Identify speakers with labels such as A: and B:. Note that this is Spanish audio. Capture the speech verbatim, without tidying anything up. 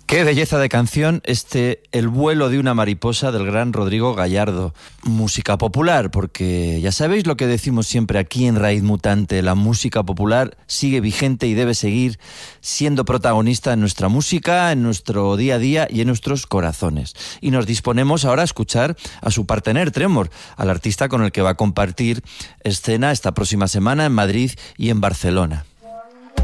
A: Qué belleza de canción este El vuelo de una mariposa del gran Rodrigo Gallardo. Música popular, porque ya sabéis lo que decimos siempre aquí en Raíz Mutante, la música popular sigue vigente y debe seguir siendo protagonista en nuestra música, en nuestro día a día y en nuestros corazones. Y nos disponemos ahora a escuchar a su partener Tremor, al artista con el que va a compartir escena esta próxima semana en Madrid y en Barcelona.